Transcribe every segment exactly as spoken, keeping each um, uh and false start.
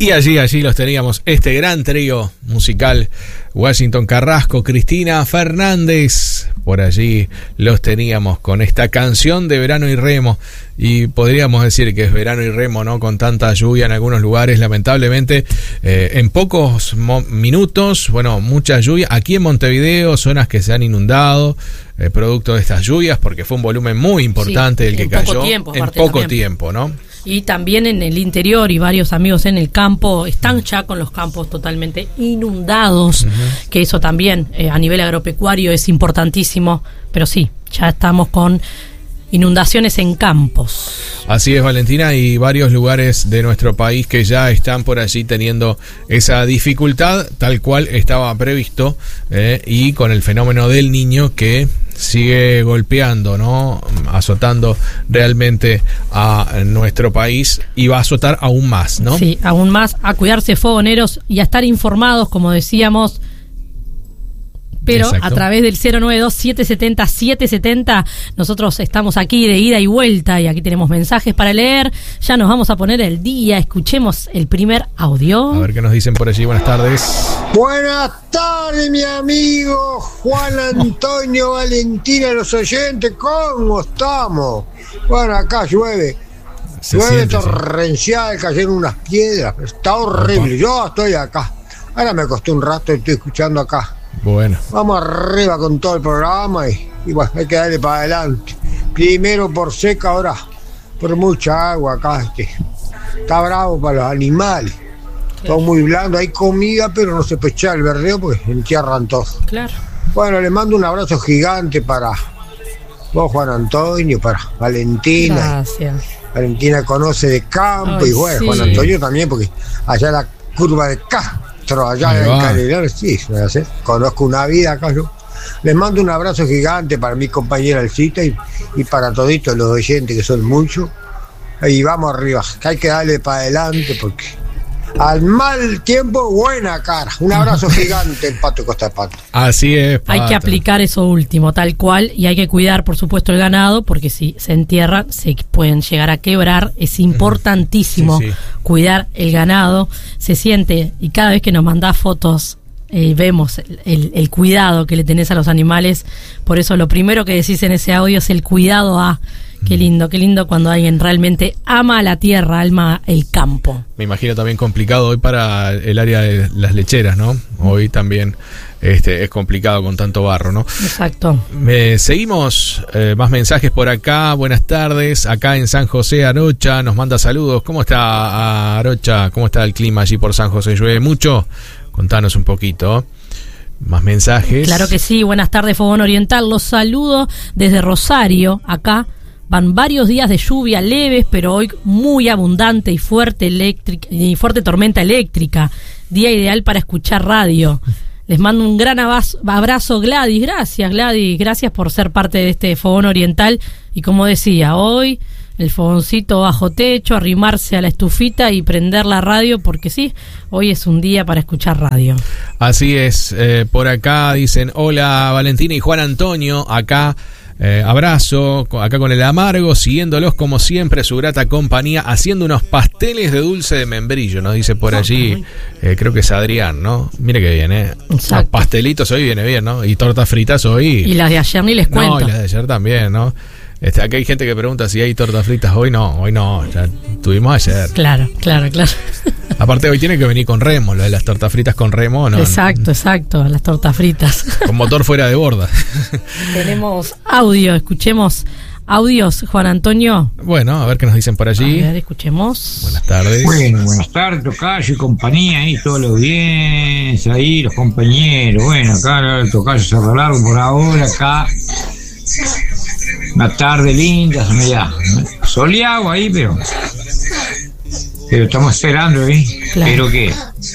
Y allí, allí los teníamos, este gran trío musical, Washington Carrasco, Cristina Fernández, por allí los teníamos con esta canción de Verano y Remo, y podríamos decir que es verano y remo, ¿no? Con tanta lluvia en algunos lugares, lamentablemente, eh, en pocos mo- minutos, bueno, mucha lluvia, aquí en Montevideo, zonas que se han inundado, eh, producto de estas lluvias, porque fue un volumen muy importante sí, el que cayó poco tiempo, en poco también. tiempo, ¿no? Y también en el interior y varios amigos en el campo están ya con los campos totalmente inundados, uh-huh. que eso también eh, a nivel agropecuario es importantísimo, pero sí, ya estamos con inundaciones en campos. Así es, Valentina, y varios lugares de nuestro país que ya están por allí teniendo esa dificultad tal cual estaba previsto, eh, y con el fenómeno del Niño que sigue golpeando, ¿no? Azotando realmente a nuestro país y va a azotar aún más, ¿no? Sí, aún más, a cuidarse fogoneros y a estar informados, como decíamos, pero Exacto. a través del cero nueve dos, siete siete cero, siete siete cero nosotros estamos aquí de ida y vuelta y aquí tenemos mensajes para leer. Ya nos vamos a poner el día, escuchemos el primer audio. A ver qué nos dicen por allí. Buenas tardes. Buenas tardes, mi amigo Juan Antonio, Valentina, los oyentes, ¿cómo estamos? Bueno, acá llueve, Se llueve siente, torrencial, sí. Cayeron unas piedras, está horrible. Yo estoy acá, ahora me costó un rato, estoy escuchando acá. Bueno. Vamos arriba con todo el programa y, y bueno, hay que darle para adelante. Primero por seca, ahora por mucha agua acá. Este, está bravo para los animales. Claro. Todo muy blando, hay comida, pero no se puede echar el verdeo porque entierran todo. Claro. Bueno, le mando un abrazo gigante para vos, Juan Antonio, para Valentina. Gracias. Valentina conoce de campo. Ay, y bueno, sí. Juan Antonio también, porque allá la curva de Castro. Allá en Canelar, sí, conozco una vida acá yo. Les mando un abrazo gigante para mi compañera Alcita y, y para toditos los oyentes que son muchos. Y vamos arriba, que hay que darle para adelante porque al mal tiempo, buena cara. Un abrazo gigante, el Pato Costa de Pato. Así es, Pato. Hay que aplicar eso último, tal cual, y hay que cuidar, por supuesto, el ganado, porque si se entierran, se pueden llegar a quebrar. Es importantísimo sí, sí. cuidar el ganado. Se siente, y cada vez que nos mandás fotos, eh, vemos el, el, el cuidado que le tenés a los animales. Por eso lo primero que decís en ese audio es el cuidado a... Qué lindo, qué lindo cuando alguien realmente ama la tierra, ama el campo. Me imagino también complicado hoy para el área de las lecheras, ¿no? Hoy también este, es complicado con tanto barro, ¿no? Exacto. Eh, seguimos, eh, más mensajes por acá. Buenas tardes, acá en San José, Arocha, nos manda saludos. ¿Cómo está Arocha? ¿Cómo está el clima allí por San José? ¿Llueve mucho? Contanos un poquito. Más mensajes. Claro que sí, buenas tardes, Fogón Oriental. Los saludo desde Rosario, acá. Van varios días de lluvia leves, pero hoy muy abundante y fuerte eléctrica, y fuerte tormenta eléctrica. Día ideal para escuchar radio. Les mando un gran abrazo, Gladys. Gracias, Gladys. Gracias por ser parte de este Fogón Oriental. Y como decía, hoy el fogoncito bajo techo, arrimarse a la estufita y prender la radio, porque sí, hoy es un día para escuchar radio. Así es. Eh, por acá dicen, hola Valentina y Juan Antonio, acá... Eh, abrazo, acá con el amargo, siguiéndolos como siempre, su grata compañía, haciendo unos pasteles de dulce de membrillo, nos dice por allí, eh, creo que es Adrián, ¿no? Mire que bien, ¿eh? Exacto. Los pastelitos hoy viene bien, ¿no? Y tortas fritas hoy. Y las de ayer ni les cuento. No, y las de ayer también, ¿no? Este, acá hay gente que pregunta si hay tortas fritas hoy. No, hoy no, ya tuvimos ayer. Claro, claro, claro. Aparte hoy tiene que venir con remo, lo de las tortas fritas con remo, ¿no? Exacto, exacto, las tortas fritas. Con motor fuera de borda. Tenemos audio, escuchemos audios, Juan Antonio. Bueno, a ver qué nos dicen por allí. A ver, escuchemos. Buenas tardes. Bueno, buenas tardes, Tocayo y compañía, ahí todos los bienes, ahí los compañeros. Bueno, acá el Tocayo se arreglaron por ahora, acá. Una tarde linda, mira, soleado ahí, pero pero estamos esperando, ¿eh? Claro. Pero que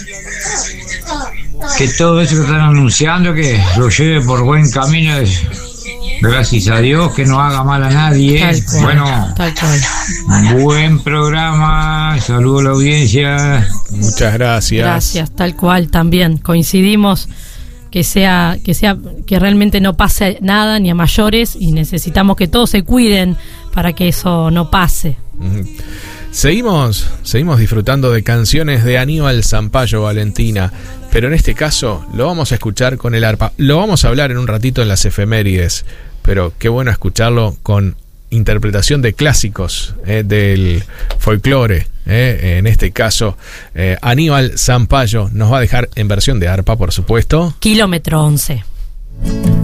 que todo eso que están anunciando que lo lleve por buen camino, gracias a Dios, que no haga mal a nadie. Tal cual, bueno, tal cual. Buen programa, saludo a la audiencia. Muchas gracias. Gracias, tal cual, también coincidimos. Que sea, que sea, que realmente no pase nada ni a mayores y necesitamos que todos se cuiden para que eso no pase. Seguimos, seguimos disfrutando de canciones de Aníbal Zampayo, Valentina, pero en este caso lo vamos a escuchar con el arpa. Lo vamos a hablar en un ratito en las efemérides, pero qué bueno escucharlo con interpretación de clásicos eh, del folclore. Eh, en este caso, eh, Aníbal Zampayo nos va a dejar en versión de arpa, por supuesto. Kilómetro once.